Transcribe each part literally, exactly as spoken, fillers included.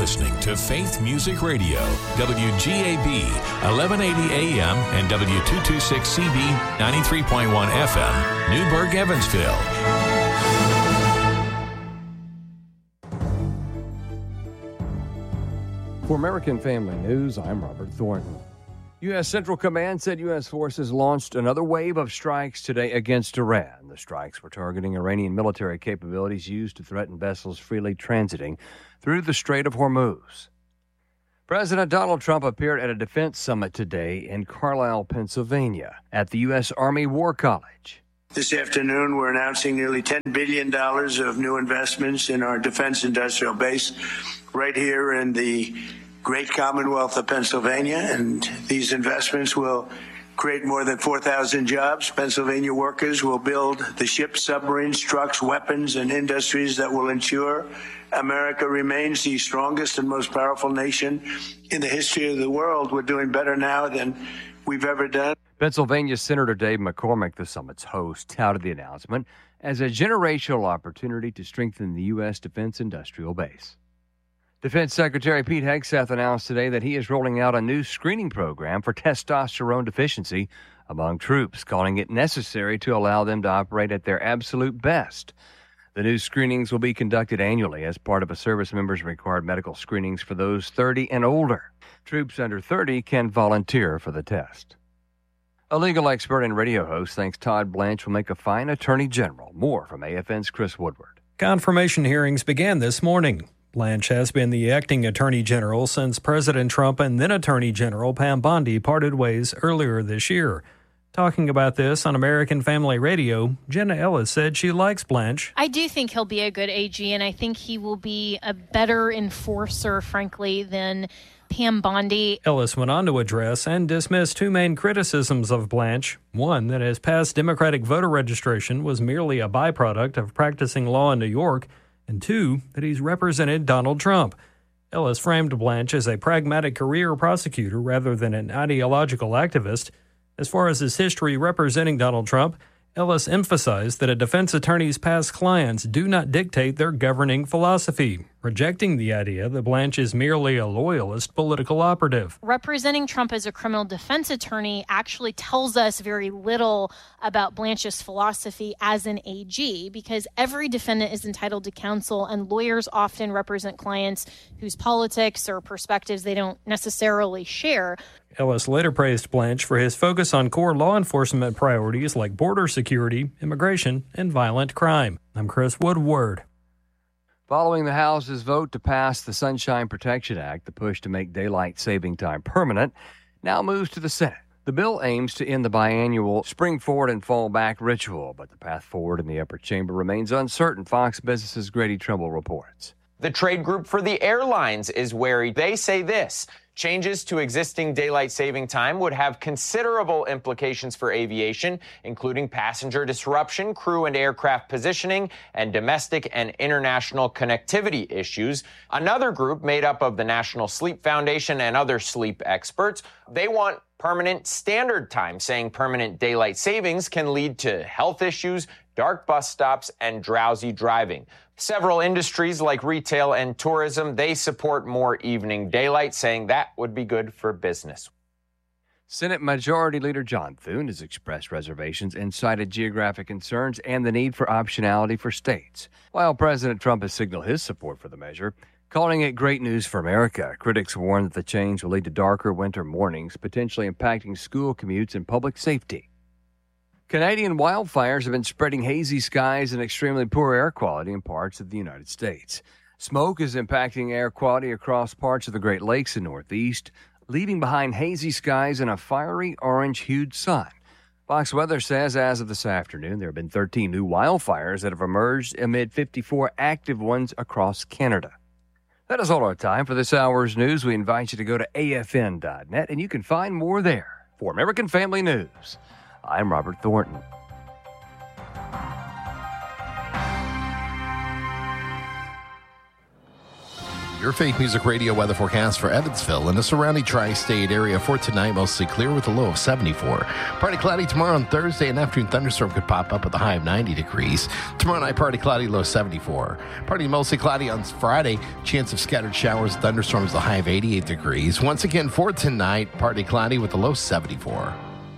listening to Faith Music Radio, W G A B, eleven eighty A M and W two twenty-six C B, ninety-three point one F M, Newburgh, Evansville. For American Family News, I'm Robert Thornton. U S. Central Command said U S forces launched another wave of strikes today against Iran. The strikes were targeting Iranian military capabilities used to threaten vessels freely transiting through the Strait of Hormuz. President Donald Trump appeared at a defense summit today in Carlisle, Pennsylvania, at the U S. Army War College. This afternoon, we're announcing nearly ten billion dollars of new investments in our defense industrial base right here in the great Commonwealth of Pennsylvania, and these investments will create more than four thousand jobs. Pennsylvania workers will build the ships, submarines, trucks, weapons, and industries that will ensure America remains the strongest and most powerful nation in the history of the world. We're doing better now than we've ever done. Pennsylvania Senator Dave McCormick, the summit's host, touted the announcement as a generational opportunity to strengthen the U S defense industrial base. Defense Secretary Pete Hegseth announced today that he is rolling out a new screening program for testosterone deficiency among troops, calling it necessary to allow them to operate at their absolute best. The new screenings will be conducted annually as part of a service member's required medical screenings for those thirty and older. Troops under thirty can volunteer for the test. A legal expert and radio host thinks Todd Blanche will make a fine attorney general. More from A F N's Chris Woodward. Confirmation hearings began this morning. Blanche has been the acting Attorney General since President Trump and then Attorney General Pam Bondi parted ways earlier this year. Talking about this on American Family Radio, Jenna Ellis said she likes Blanche. I do think he'll be a good A G, and I think he will be a better enforcer, frankly, than Pam Bondi. Ellis went on to address and dismiss two main criticisms of Blanche. One, that his past Democratic voter registration was merely a byproduct of practicing law in New York, and two, that he's represented Donald Trump. Ellis framed Blanche as a pragmatic career prosecutor rather than an ideological activist. As far as his history representing Donald Trump, Ellis emphasized that a defense attorney's past clients do not dictate their governing philosophy, rejecting the idea that Blanche is merely a loyalist political operative. Representing Trump as a criminal defense attorney actually tells us very little about Blanche's philosophy as an A G, because every defendant is entitled to counsel, and lawyers often represent clients whose politics or perspectives they don't necessarily share. Ellis later praised Blanche for his focus on core law enforcement priorities like border security, immigration, and violent crime. I'm Chris Woodward. Following the House's vote to pass the Sunshine Protection Act, the push to make daylight saving time permanent now moves to the Senate. The bill aims to end the biannual spring forward and fall back ritual, but the path forward in the upper chamber remains uncertain. Fox Business's Grady Trimble reports. The trade group for the airlines is wary. They say this: changes to existing daylight saving time would have considerable implications for aviation, including passenger disruption, crew and aircraft positioning, and domestic and international connectivity issues. Another group made up of the National Sleep Foundation and other sleep experts, they want permanent standard time, saying permanent daylight savings can lead to health issues, dark bus stops, and drowsy driving. Several industries like retail and tourism, they support more evening daylight, saying that would be good for business. Senate Majority Leader John Thune has expressed reservations and cited geographic concerns and the need for optionality for states. While President Trump has signaled his support for the measure, calling it great news for America, critics warn that the change will lead to darker winter mornings, potentially impacting school commutes and public safety. Canadian wildfires have been spreading hazy skies and extremely poor air quality in parts of the United States. Smoke is impacting air quality across parts of the Great Lakes and Northeast, leaving behind hazy skies and a fiery orange-hued sun. Fox Weather says as of this afternoon, there have been thirteen new wildfires that have emerged amid fifty-four active ones across Canada. That is all our time for this hour's news. We invite you to go to A F N dot net, and you can find more there. For American Family News, I'm Robert Thornton. Your Faith Music Radio weather forecast for Evansville and the surrounding tri-state area for tonight, mostly clear with a low of seventy-four. Partly cloudy tomorrow on Thursday. An afternoon thunderstorm could pop up with a high of ninety degrees. Tomorrow night, partly cloudy, low seventy-four. Partly mostly cloudy on Friday. Chance of scattered showers, thunderstorms, the high of eighty-eight degrees. Once again, for tonight, partly cloudy with a low seventy-four.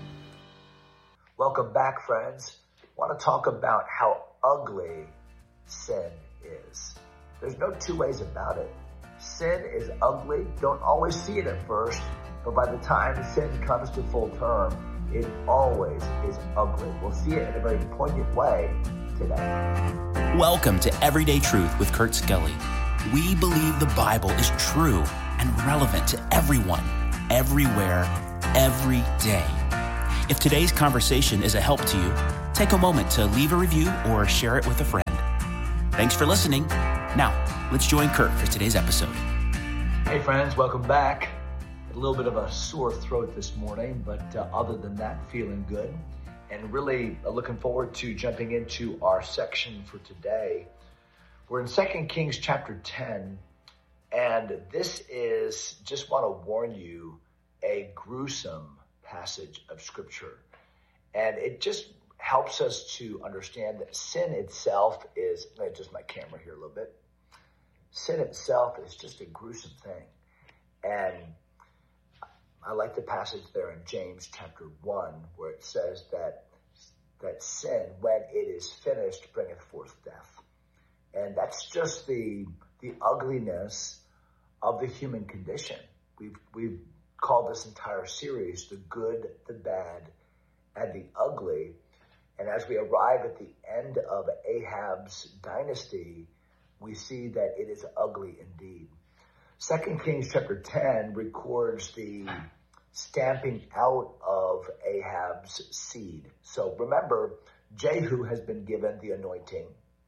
Welcome back, friends. I want to talk about how ugly sin is. There's no two ways about it. Sin is ugly. Don't always see it at first, but by the time sin comes to full term, it always is ugly. We'll see it in a very poignant way today. Welcome to Everyday Truth with Kurt Skelly. We believe the Bible is true and relevant to everyone, everywhere, every day. If today's conversation is a help to you, take a moment to leave a review or share it with a friend. Thanks for listening. Now, let's join Kurt for today's episode. Hey friends, welcome back. A little bit of a sore throat this morning, but uh, other than that, feeling good. And really uh, looking forward to jumping into our section for today. We're in Second Kings chapter ten, and this is, just want to warn you, a gruesome passage of Scripture. And it just helps us to understand that sin itself is, let me adjust my camera here a little bit. Sin itself is just a gruesome thing. And I like the passage there in James chapter one, where it says that that sin, when it is finished, bringeth forth death. And that's just the the ugliness of the human condition. We've we've called this entire series the good, the bad, and the ugly. And as we arrive at the end of Ahab's dynasty, we see that it is ugly indeed. Second Kings chapter ten records the stamping out of Ahab's seed. So remember, Jehu has been given the anointing.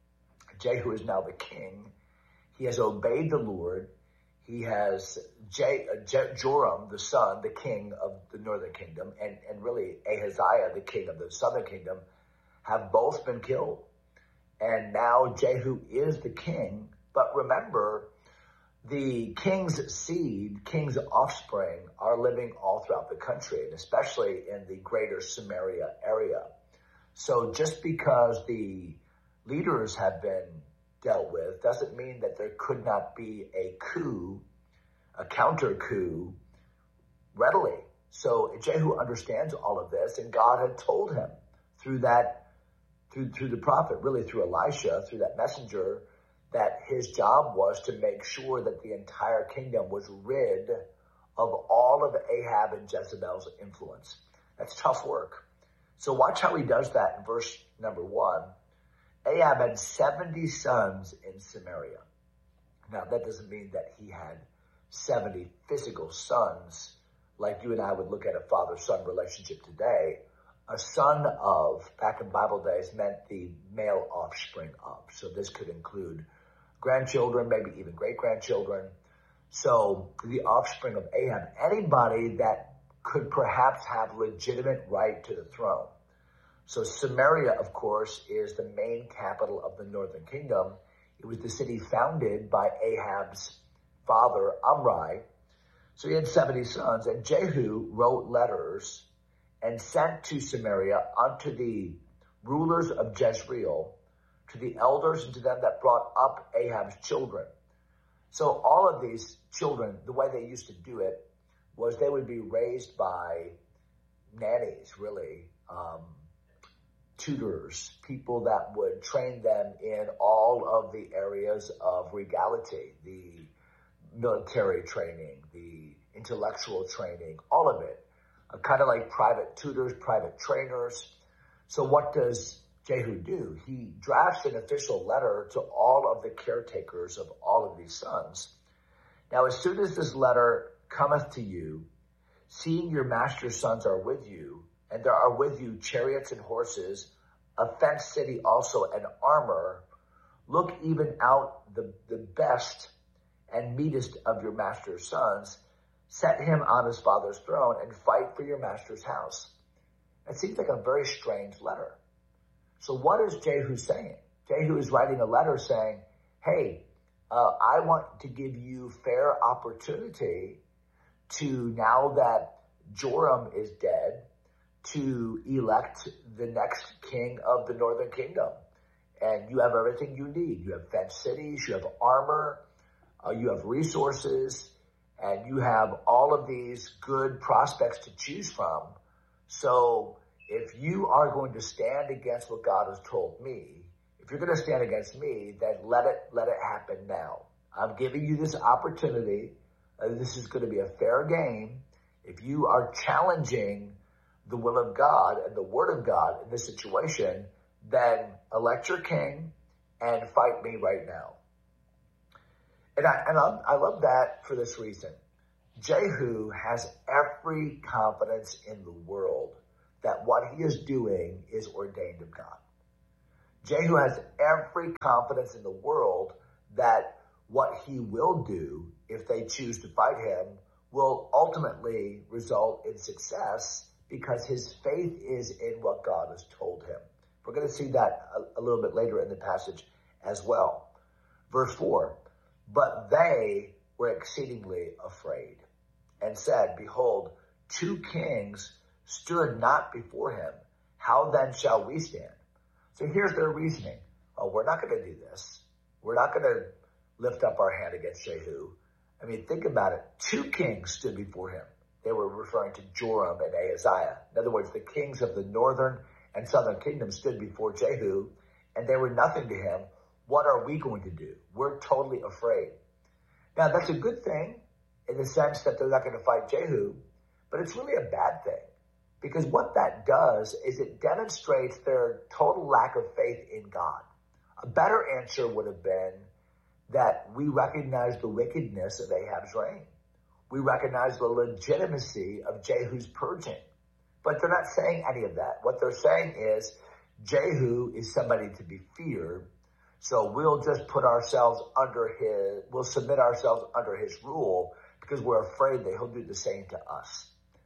Jehu is now the king. He has obeyed the Lord. He has Je- Je- Joram, the son, the king of the northern kingdom, and, and really Ahaziah, the king of the southern kingdom, have both been killed. And now Jehu is the king. But remember, the king's seed, king's offspring, are living all throughout the country, and especially in the greater Samaria area. So just because the leaders have been dealt with doesn't mean that there could not be a coup, a counter coup, readily. So Jehu understands all of this, and God had told him through that Through, through the prophet, really through Elisha, through that messenger, that his job was to make sure that the entire kingdom was rid of all of Ahab and Jezebel's influence. That's tough work. So watch how he does that in verse number one. Ahab had seventy sons in Samaria. Now, that doesn't mean that he had seventy physical sons, like you and I would look at a father-son relationship today. A son of, back in Bible days, meant the male offspring of. So this could include grandchildren, maybe even great-grandchildren. So the offspring of Ahab, anybody that could perhaps have legitimate right to the throne. So Samaria, of course, is the main capital of the northern kingdom. It was the city founded by Ahab's father, Omri. So he had seventy sons, and Jehu wrote letters and sent to Samaria unto the rulers of Jezreel, to the elders and to them that brought up Ahab's children. So all of these children, the way they used to do it was they would be raised by nannies, really, um, tutors, people that would train them in all of the areas of regality, the military training, the intellectual training, all of it. Uh, kind of like private tutors, private trainers. So what does Jehu do? He drafts an official letter to all of the caretakers of all of these sons. Now, as soon as this letter cometh to you, seeing your master's sons are with you, and there are with you chariots and horses, a fenced city also, and armor, look even out the, the best and meetest of your master's sons, set him on his father's throne, and fight for your master's house. It seems like a very strange letter. So what is Jehu saying? Jehu is writing a letter saying, hey, uh, I want to give you fair opportunity to, now that Joram is dead, to elect the next king of the northern kingdom. And you have everything you need. You have fenced cities, you have armor, uh, you have resources, and you have all of these good prospects to choose from. So if you are going to stand against what God has told me, if you're going to stand against me, then let it, let it happen now. I'm giving you this opportunity. Uh, this is going to be a fair game. If you are challenging the will of God and the word of God in this situation, then elect your king and fight me right now. And I, and I, I love that for this reason. Jehu has every confidence in the world that what he is doing is ordained of God. Jehu has every confidence in the world that what he will do, if they choose to fight him, will ultimately result in success because his faith is in what God has told him. We're going to see that a, a little bit later in the passage as well. Verse four, but they were exceedingly afraid and said, behold, two kings stood not before him. How then shall we stand? So here's their reasoning. Oh, we're not going to do this. We're not going to lift up our hand against Jehu. I mean, think about it. Two kings stood before him. They were referring to Joram and Ahaziah. In other words, the kings of the northern and southern kingdom stood before Jehu, and they were nothing to him. What are we going to do? We're totally afraid. Now, that's a good thing in the sense that they're not going to fight Jehu, but it's really a bad thing because what that does is it demonstrates their total lack of faith in God. A better answer would have been that we recognize the wickedness of Ahab's reign. We recognize the legitimacy of Jehu's purging. But they're not saying any of that. What they're saying is Jehu is somebody to be feared, so we'll just put ourselves under his, we'll submit ourselves under his rule because we're afraid that he'll do the same to us.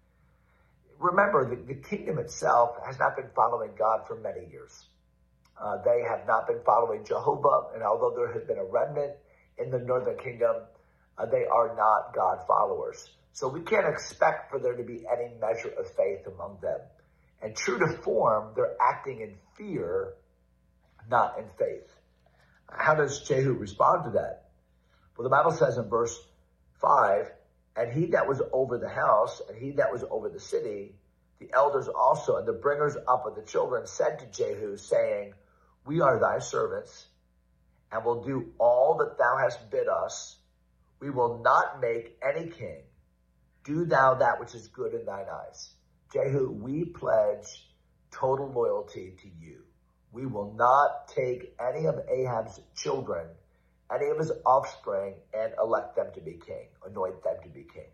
Remember, the, the kingdom itself has not been following God for many years. Uh, they have not been following Jehovah, and although there has been a remnant in the northern kingdom, uh, they are not God followers. So we can't expect for there to be any measure of faith among them. And true to form, they're acting in fear, not in faith. How does Jehu respond to that? Well, the Bible says in verse five, and he that was over the house, and he that was over the city, the elders also, and the bringers up of the children said to Jehu, saying, we are thy servants, and will do all that thou hast bid us. We will not make any king. Do thou that which is good in thine eyes. Jehu, we pledge total loyalty to you. We will not take any of Ahab's children, any of his offspring, and elect them to be king, anoint them to be king.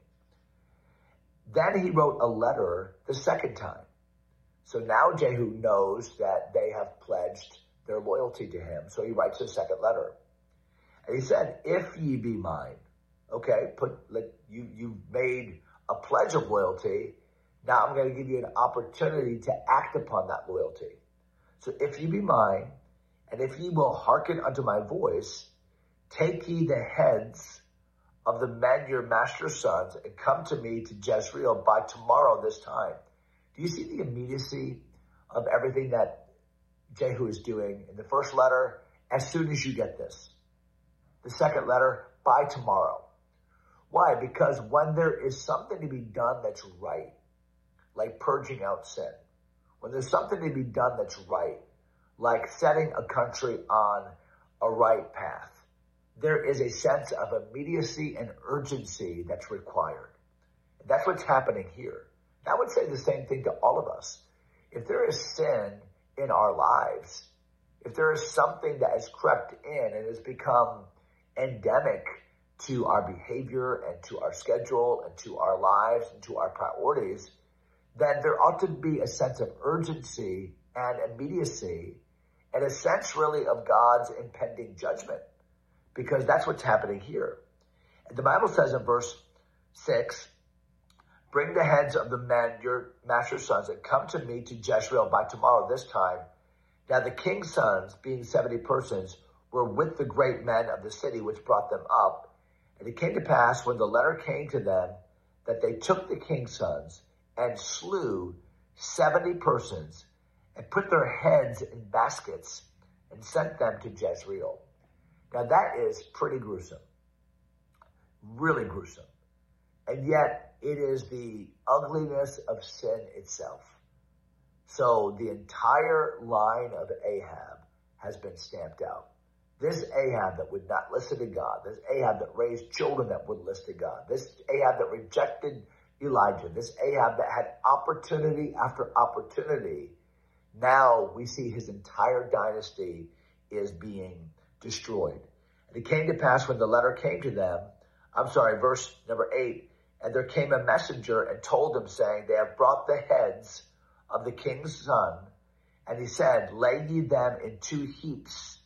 Then he wrote a letter the second time. So now Jehu knows that they have pledged their loyalty to him. So he writes a second letter. And he said, if ye be mine, okay, put let, you, you've made a pledge of loyalty. Now I'm going to give you an opportunity to act upon that loyalty. So if ye be mine, and if ye will hearken unto my voice, take ye the heads of the men your master's sons, and come to me to Jezreel by tomorrow this time. Do you see the immediacy of everything that Jehu is doing? In the first letter, as soon as you get this. The second letter, by tomorrow. Why? Because when there is something to be done that's right, like purging out sin, when there's something to be done that's right, like setting a country on a right path, there is a sense of immediacy and urgency that's required. And that's what's happening here. I would say the same thing to all of us. If there is sin in our lives, if there is something that has crept in and has become endemic to our behavior and to our schedule and to our lives and to our priorities, then there ought to be a sense of urgency and immediacy and a sense really of God's impending judgment, because that's what's happening here. And the Bible says in verse six, bring the heads of the men, your master's sons, and come to me to Jezreel by tomorrow this time. Now the king's sons, being seventy persons, were with the great men of the city which brought them up. And it came to pass, when the letter came to them, that they took the king's sons and slew seventy persons and put their heads in baskets and sent them to Jezreel. Now that is pretty gruesome, really gruesome. And yet it is the ugliness of sin itself. So the entire line of Ahab has been stamped out. This Ahab that would not listen to God, this Ahab that raised children that wouldn't listen to God, this Ahab that rejected Elijah, this Ahab that had opportunity after opportunity, now we see his entire dynasty is being destroyed. And it came to pass when the letter came to them, I'm sorry, verse number eight, and there came a messenger and told them, saying, they have brought the heads of the king's son. And he said, lay ye them in two heaps